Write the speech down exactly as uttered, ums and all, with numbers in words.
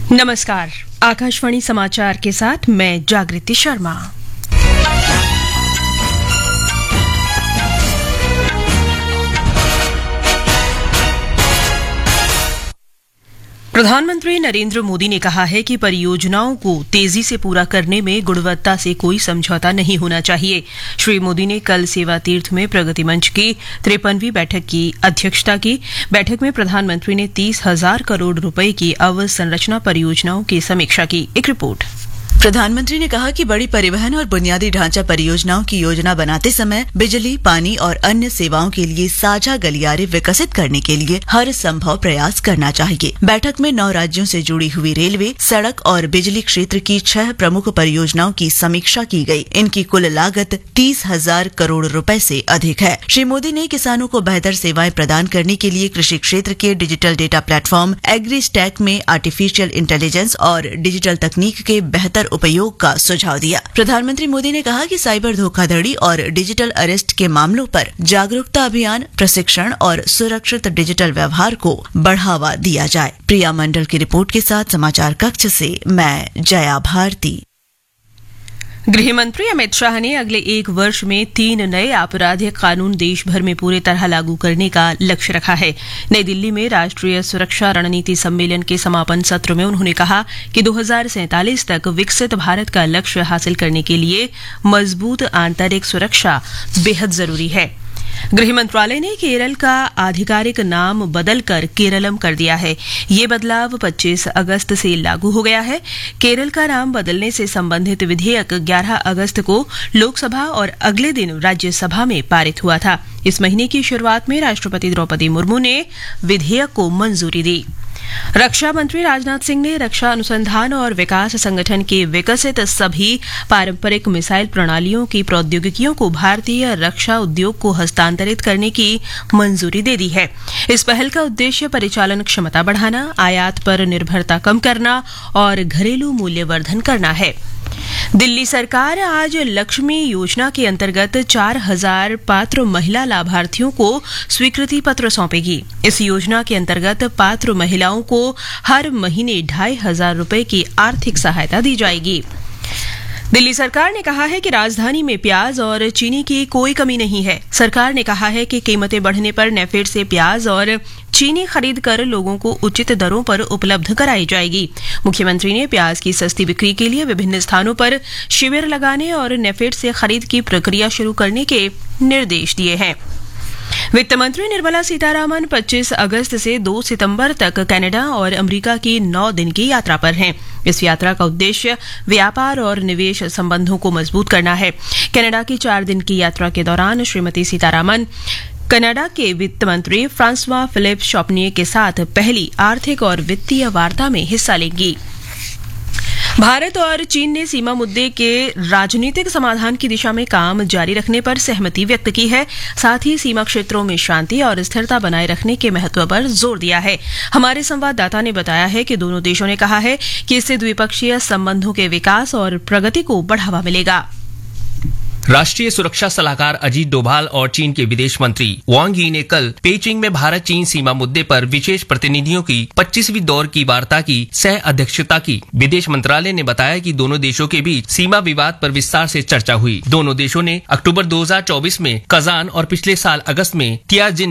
नमस्कार, आकाशवाणी समाचार के साथ मैं जागृति शर्मा। प्रधानमंत्री नरेंद्र मोदी ने कहा है कि परियोजनाओं को तेजी से पूरा करने में गुणवत्ता से कोई समझौता नहीं होना चाहिए। श्री मोदी ने कल सेवा तीर्थ में प्रगति मंच की तिरपनवीं बैठक की अध्यक्षता की। बैठक में प्रधानमंत्री ने तीस हजार करोड़ रुपए की अवसंरचना परियोजनाओं की समीक्षा की। एक रिपोर्ट। प्रधानमंत्री ने कहा कि बड़ी परिवहन और बुनियादी ढांचा परियोजनाओं की योजना बनाते समय बिजली, पानी और अन्य सेवाओं के लिए साझा गलियारे विकसित करने के लिए हर संभव प्रयास करना चाहिए। बैठक में नौ राज्यों से जुड़ी हुई रेलवे, सड़क और बिजली क्षेत्र की छह प्रमुख परियोजनाओं की समीक्षा की गई। इनकी कुल लागत तीस हजार करोड़ रुपए से अधिक है। श्री मोदी ने किसानों को बेहतर सेवाएं प्रदान करने के लिए कृषि क्षेत्र के डिजिटल डेटा प्लेटफॉर्म एग्रीस्टैक में आर्टिफिशियल इंटेलिजेंस और डिजिटल तकनीक के बेहतर उपयोग का सुझाव दिया। प्रधानमंत्री मोदी ने कहा कि साइबर धोखाधड़ी और डिजिटल अरेस्ट के मामलों पर जागरूकता अभियान, प्रशिक्षण और सुरक्षित डिजिटल व्यवहार को बढ़ावा दिया जाए। प्रिया मंडल की रिपोर्ट के साथ समाचार कक्ष से मैं जया भारती। गृह मंत्री अमित शाह ने अगले एक वर्ष में तीन नए आपराधिक कानून देश भर में पूरी तरह लागू करने का लक्ष्य रखा है। नई दिल्ली में राष्ट्रीय सुरक्षा रणनीति सम्मेलन के समापन सत्र में उन्होंने कहा कि दो हज़ार सैंतालीस तक विकसित भारत का लक्ष्य हासिल करने के लिए मजबूत आंतरिक सुरक्षा बेहद जरूरी है। गृह मंत्रालय ने केरल का आधिकारिक नाम बदलकर केरलम कर दिया है। ये बदलाव पच्चीस अगस्त से लागू हो गया है। केरल का नाम बदलने से संबंधित विधेयक ग्यारह अगस्त को लोकसभा और अगले दिन राज्यसभा में पारित हुआ था। इस महीने की शुरुआत में राष्ट्रपति द्रौपदी मुर्मू ने विधेयक को मंजूरी दी। रक्षा मंत्री राजनाथ सिंह ने रक्षा अनुसंधान और विकास संगठन के विकसित सभी पारंपरिक मिसाइल प्रणालियों की प्रौद्योगिकियों को भारतीय रक्षा उद्योग को हस्तांतरित करने की मंजूरी दे दी है। इस पहल का उद्देश्य परिचालन क्षमता बढ़ाना, आयात पर निर्भरता कम करना और घरेलू मूल्यवर्धन करना है। दिल्ली सरकार आज लक्ष्मी योजना के अंतर्गत चार हजार पात्र महिला लाभार्थियों को स्वीकृति पत्र सौंपेगी। इस योजना के अंतर्गत पात्र महिलाओं को हर महीने ढाई हजार रुपए की आर्थिक सहायता दी जाएगी। दिल्ली सरकार ने कहा है कि राजधानी में प्याज और चीनी की कोई कमी नहीं है। सरकार ने कहा है कि कीमतें बढ़ने पर नेफेड से प्याज और चीनी खरीद कर लोगों को उचित दरों पर उपलब्ध कराई जाएगी। मुख्यमंत्री ने प्याज की सस्ती बिक्री के लिए विभिन्न स्थानों पर शिविर लगाने और नेफेड से खरीद की प्रक्रिया शुरू करने के निर्देश दिए हैं। वित्त मंत्री निर्मला सीतारामन पच्चीस अगस्त से दो सितंबर तक कनाडा और अमेरिका की नौ दिन की यात्रा पर हैं। इस यात्रा का उद्देश्य व्यापार और निवेश संबंधों को मजबूत करना है। कनाडा की चार दिन की यात्रा के दौरान श्रीमती सीतारामन कनाडा के वित्त मंत्री फ्रांसवा फिलिप शॉपनिए के साथ पहली आर्थिक और वित्तीय वार्ता में हिस्सा लेंगी। भारत और चीन ने सीमा मुद्दे के राजनीतिक समाधान की दिशा में काम जारी रखने पर सहमति व्यक्त की है। साथ ही सीमा क्षेत्रों में शांति और स्थिरता बनाए रखने के महत्व पर जोर दिया है। हमारे संवाददाता ने बताया है कि दोनों देशों ने कहा है कि इससे द्विपक्षीय संबंधों के विकास और प्रगति को बढ़ावा मिलेगा। राष्ट्रीय सुरक्षा सलाहकार अजीत डोभाल और चीन के विदेश मंत्री वांग यी ने कल पेइचिंग में भारत चीन सीमा मुद्दे पर विशेष प्रतिनिधियों की पच्चीसवीं दौर की वार्ता की सह अध्यक्षता की। विदेश मंत्रालय ने बताया कि दोनों देशों के बीच सीमा विवाद पर विस्तार से चर्चा हुई। दोनों देशों ने अक्टूबर दो हज़ार चौबीस में कजान और पिछले साल अगस्त में तियानजिन